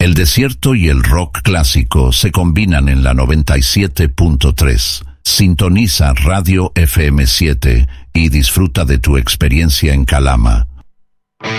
El desierto y el rock clásico se combinan en la 97.3. Sintoniza Radio FM7 y disfruta de tu experiencia en Calama.